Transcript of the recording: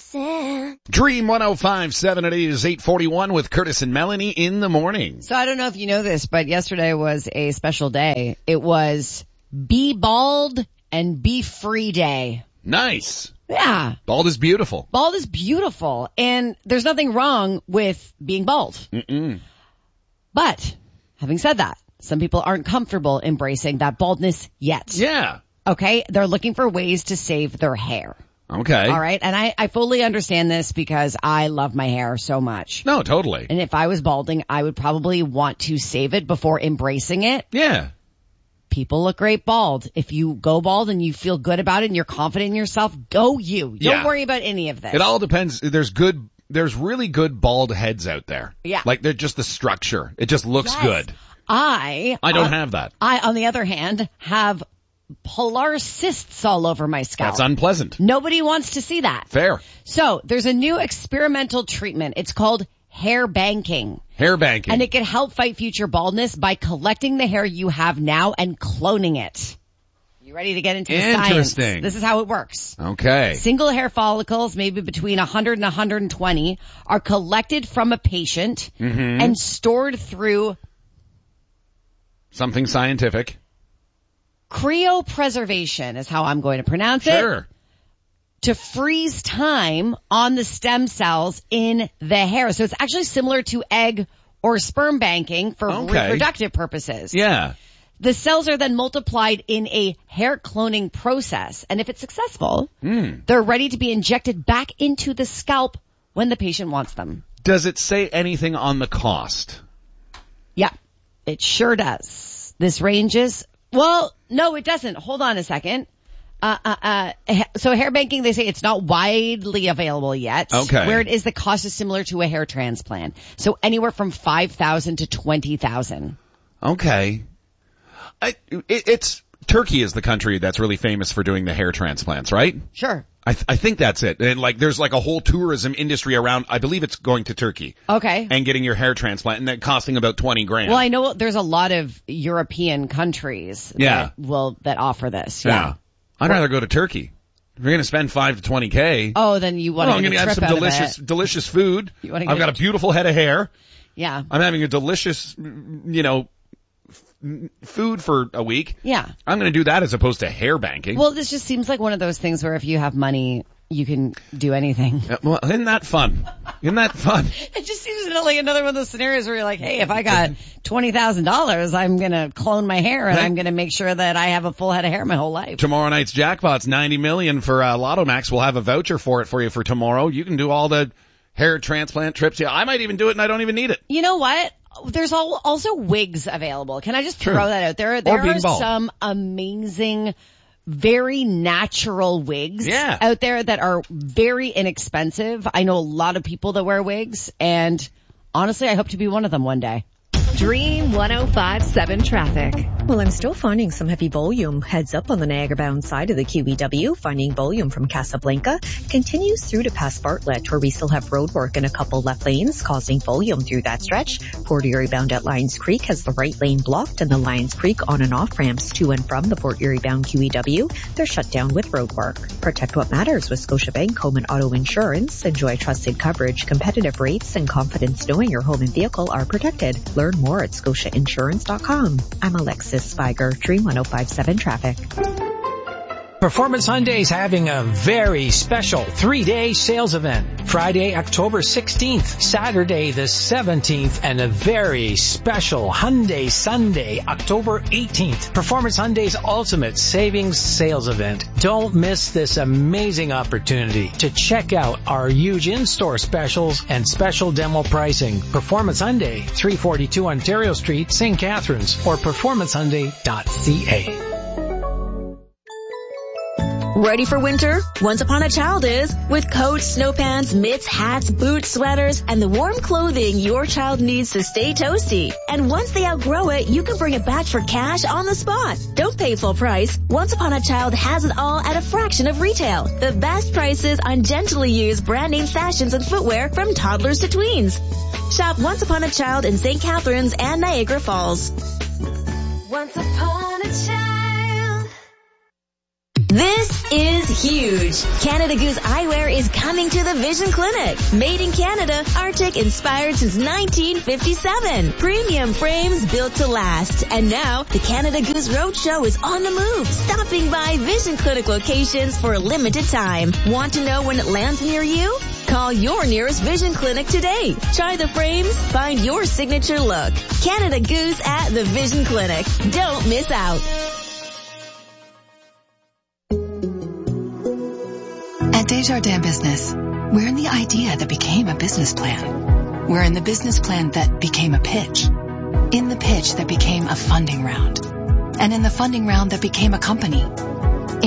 Listen. Dream 105.7, it is 8:41 with Curtis and Melanie in the morning. So I don't know if you know this, but yesterday was a special day. It was Be Bald and Be Free Day. Nice. Yeah. Bald is beautiful. Bald is beautiful, and there's nothing wrong with being bald. Mm-mm. But, having said that, some people aren't comfortable embracing that baldness yet. Yeah. Okay? They're looking for ways to save their hair. Okay. All right? And I fully understand this because I love my hair so much. No, totally. And if I was balding, I would probably want to save it before embracing it. Yeah. People look great bald. If you go bald and you feel good about it and you're confident in yourself, go you. Don't worry about any of this. It all depends. There's really good bald heads out there. Yeah. Like they're just the structure. It just looks good. I don't have that. I, on the other hand, have polar cysts all over my scalp. That's unpleasant. Nobody wants to see that. Fair. So there's a new experimental treatment. It's called hair banking. Hair banking. And it can help fight future baldness by collecting the hair you have now and cloning it. You ready to get into the science? Interesting. This is how it works. Okay. Single hair follicles, maybe between 100 and 120, are collected from a patient and stored through something scientific. Cryopreservation is how I'm going to pronounce it. Sure. To freeze time on the stem cells in the hair. So it's actually similar to egg or sperm banking for reproductive purposes. Yeah. The cells are then multiplied in a hair cloning process. And if it's successful, they're ready to be injected back into the scalp when the patient wants them. Does it say anything on the cost? Yeah, it sure does. This ranges... Well, no, it doesn't. Hold on a second. So hair banking, they say it's not widely available yet. Okay. Where it is, the cost is similar to a hair transplant. So anywhere from $5,000 to $20,000. Okay. It's Turkey is the country that's really famous for doing the hair transplants, right? Sure. I think that's it. And there's a whole tourism industry around, I believe it's going to Turkey. Okay. And getting your hair transplant and then costing about $20,000. Well, I know there's a lot of European countries that offer this. Yeah. I'd rather go to Turkey. If you're going to spend $5,000 to $20,000. Oh, then you want to I'm going to have some delicious food. I've got a beautiful head of hair. Yeah. I'm having a delicious, food for a week. Yeah. I'm going to do that as opposed to hair banking. Well, this just seems like one of those things where if you have money, you can do anything. Well, isn't that fun? Isn't that fun? It just seems like another one of those scenarios where you're like, hey, if I got $20,000, I'm going to clone my hair and I'm going to make sure that I have a full head of hair my whole life. Tomorrow night's jackpot's $90 million for Lotto Max. We'll have a voucher for it for you for tomorrow. You can do all the hair transplant trips. Yeah, I might even do it and I don't even need it. You know what? There's also wigs available. Can I just throw that out there? There are some amazing, very natural wigs out there that are very inexpensive. I know a lot of people that wear wigs, and honestly, I hope to be one of them one day. Dream 105.7 traffic. Well, I'm still finding some heavy volume. Heads up on the Niagara-bound side of the QEW. Finding volume from Casablanca. Continues through to past Bartlett, where we still have road work in a couple left lanes, causing volume through that stretch. Port Erie-bound at Lions Creek has the right lane blocked, and the Lions Creek on and off ramps to and from the Port Erie-bound QEW. They're shut down with road work. Protect what matters with Scotiabank Home and Auto Insurance. Enjoy trusted coverage, competitive rates, and confidence knowing your home and vehicle are protected. Learn more at scotiainsurance.com. I'm Alexis Spiger, Dream 105.7 Traffic. Performance Hyundai is having a very special 3-day sales event. Friday, October 16th, Saturday the 17th, and a very special Hyundai Sunday, October 18th. Performance Hyundai's ultimate savings sales event. Don't miss this amazing opportunity to check out our huge in-store specials and special demo pricing. Performance Hyundai, 342 Ontario Street, St. Catharines, or performancehyundai.ca. Ready for winter? Once Upon a Child is. With coats, snow pants, mitts, hats, boots, sweaters, and the warm clothing your child needs to stay toasty. And once they outgrow it, you can bring it back for cash on the spot. Don't pay full price. Once Upon a Child has it all at a fraction of retail. The best prices on gently used brand name fashions and footwear from toddlers to tweens. Shop Once Upon a Child in St. Catharines and Niagara Falls. Once upon a child. This is huge. Canada Goose Eyewear is coming to the Vision Clinic. Made in Canada, Arctic inspired since 1957. Premium frames built to last. And now, the Canada Goose Roadshow is on the move, stopping by Vision Clinic locations for a limited time. Want to know when it lands near you? Call your nearest Vision Clinic today. Try the frames, find your signature look. Canada Goose at the Vision Clinic. Don't miss out. At Desjardins Business, we're in the idea that became a business plan. We're in the business plan that became a pitch. In the pitch that became a funding round. And in the funding round that became a company.